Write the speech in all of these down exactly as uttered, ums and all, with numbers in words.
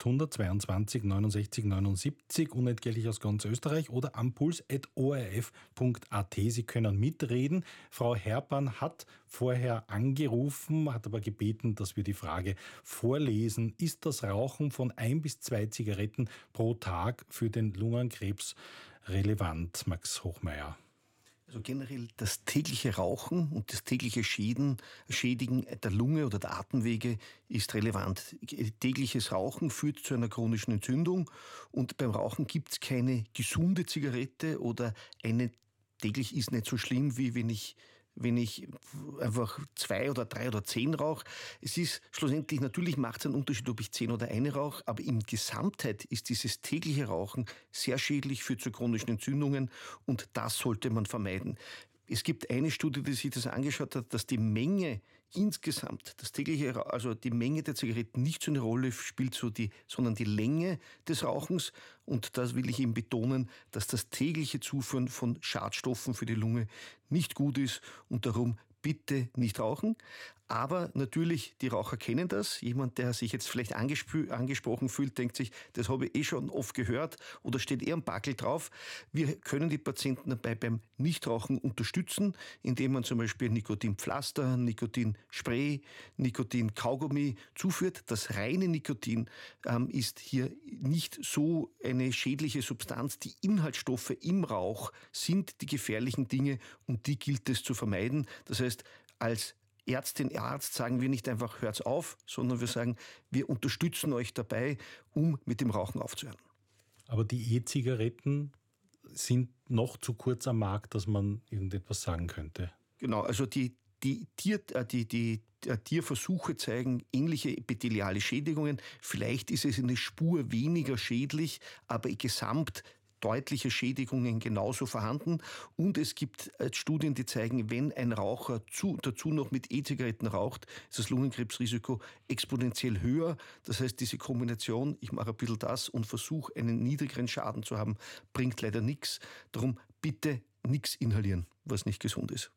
achthundertzweiundzwanzig neunundsechzig neunundsiebzig, unentgeltlich aus ganz Österreich, oder am puls at o r f punkt a t. Sie können mitreden. Frau Herrmann hat vorher angerufen, hat aber gebeten, dass wir die Frage vorlesen. Ist das Rauchen von ein bis zwei Zigaretten pro Tag für den Lungenkrebs relevant, Max Hochmeier? Also generell das tägliche Rauchen und das tägliche Schäden, Schädigen der Lunge oder der Atemwege ist relevant. Tägliches Rauchen führt zu einer chronischen Entzündung und beim Rauchen gibt es keine gesunde Zigarette oder eine täglich ist nicht so schlimm, wie wenn ich wenn ich einfach zwei oder drei oder zehn rauche. Es ist schlussendlich, natürlich macht es einen Unterschied, ob ich zehn oder eine rauche, aber in Gesamtheit ist dieses tägliche Rauchen sehr schädlich, führt zu chronischen Entzündungen und das sollte man vermeiden. Es gibt eine Studie, die sich das angeschaut hat, dass die Menge insgesamt, das tägliche, also die Menge der Zigaretten nicht so eine Rolle spielt, so die, sondern die Länge des Rauchens. Und das will ich eben betonen, dass das tägliche Zuführen von Schadstoffen für die Lunge nicht gut ist und darum bitte nicht rauchen. Aber natürlich, die Raucher kennen das. Jemand, der sich jetzt vielleicht angespr- angesprochen fühlt, denkt sich, das habe ich eh schon oft gehört oder steht eher am Backel drauf. Wir können die Patienten dabei beim Nichtrauchen unterstützen, indem man zum Beispiel Nikotinpflaster, Nikotinspray, Nikotin-Kaugummi zuführt. Das reine Nikotin ähm, ist hier nicht so eine schädliche Substanz. Die Inhaltsstoffe im Rauch sind die gefährlichen Dinge und die gilt es zu vermeiden. Das heißt, als Ärztin, Arzt sagen wir nicht einfach, hört's auf, sondern wir sagen, wir unterstützen euch dabei, um mit dem Rauchen aufzuhören. Aber die E-Zigaretten sind noch zu kurz am Markt, dass man irgendetwas sagen könnte. Genau, also die, die, Tier, äh, die, die äh, Tierversuche zeigen ähnliche epitheliale Schädigungen. Vielleicht ist es eine Spur weniger schädlich, aber gesamt deutliche Schädigungen genauso vorhanden. Und es gibt Studien, die zeigen, wenn ein Raucher zu, dazu noch mit E-Zigaretten raucht, ist das Lungenkrebsrisiko exponentiell höher. Das heißt, diese Kombination, ich mache ein bisschen das und versuche einen niedrigeren Schaden zu haben, bringt leider nichts. Darum bitte nichts inhalieren, was nicht gesund ist.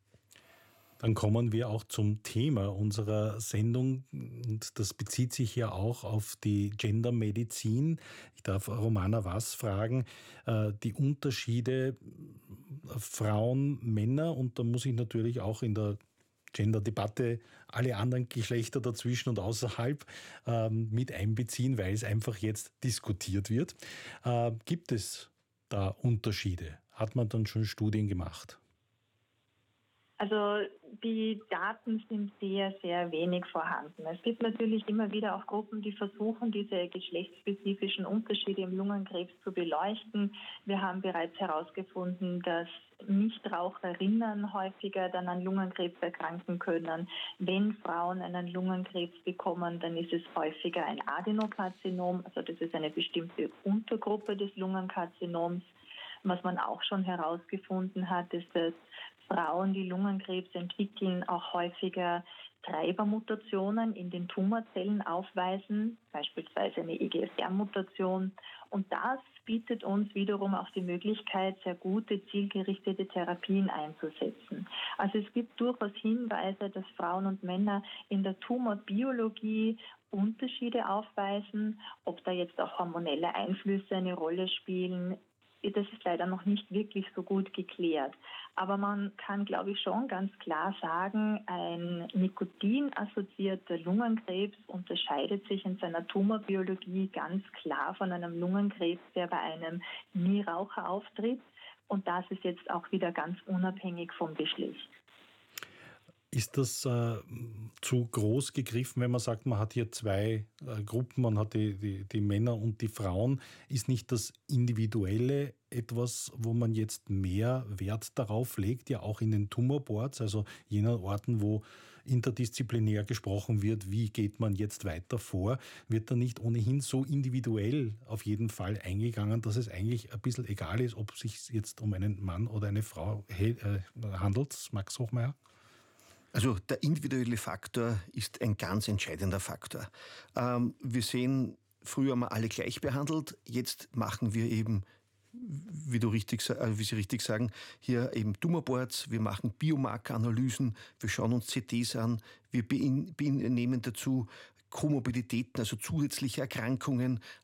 Dann kommen wir auch zum Thema unserer Sendung und das bezieht sich ja auch auf die Gendermedizin. Ich darf Romana Was fragen, die Unterschiede Frauen, Männer, und da muss ich natürlich auch in der Gender-Debatte alle anderen Geschlechter dazwischen und außerhalb ähm, mit einbeziehen, weil es einfach jetzt diskutiert wird. Äh, gibt es da Unterschiede? Hat man dann schon Studien gemacht? Also die Daten sind sehr, sehr wenig vorhanden. Es gibt natürlich immer wieder auch Gruppen, die versuchen, diese geschlechtsspezifischen Unterschiede im Lungenkrebs zu beleuchten. Wir haben bereits herausgefunden, dass Nichtraucherinnen häufiger dann an Lungenkrebs erkranken können. Wenn Frauen einen Lungenkrebs bekommen, dann ist es häufiger ein Adenokarzinom. Also das ist eine bestimmte Untergruppe des Lungenkarzinoms. Was man auch schon herausgefunden hat, ist, dass Frauen, die Lungenkrebs entwickeln, auch häufiger Treibermutationen in den Tumorzellen aufweisen, beispielsweise eine E G F R-Mutation. Und das bietet uns wiederum auch die Möglichkeit, sehr gute, zielgerichtete Therapien einzusetzen. Also es gibt durchaus Hinweise, dass Frauen und Männer in der Tumorbiologie Unterschiede aufweisen. Ob da jetzt auch hormonelle Einflüsse eine Rolle spielen, das ist leider noch nicht wirklich so gut geklärt. Aber man kann, glaube ich, schon ganz klar sagen, ein nikotinassoziierter Lungenkrebs unterscheidet sich in seiner Tumorbiologie ganz klar von einem Lungenkrebs, der bei einem Nieraucher auftritt. Und das ist jetzt auch wieder ganz unabhängig vom Geschlecht. Ist das äh, zu groß gegriffen, wenn man sagt, man hat hier zwei äh, Gruppen, man hat die, die, die Männer und die Frauen? Ist nicht das Individuelle etwas, wo man jetzt mehr Wert darauf legt, ja auch in den Tumorboards, also jener Orten, wo interdisziplinär gesprochen wird, wie geht man jetzt weiter vor, wird da nicht ohnehin so individuell auf jeden Fall eingegangen, dass es eigentlich ein bisschen egal ist, ob es sich jetzt um einen Mann oder eine Frau äh, handelt, Max Hochmeier? Also der individuelle Faktor ist ein ganz entscheidender Faktor. Ähm, wir sehen, früher haben wir alle gleich behandelt, jetzt machen wir eben, wie, du richtig, äh, wie Sie richtig sagen, hier eben Tumorboards, wir machen Biomarkeranalysen, wir schauen uns C Ts an, wir nehmen dazu Komorbiditäten, also zusätzliche Erkrankungen,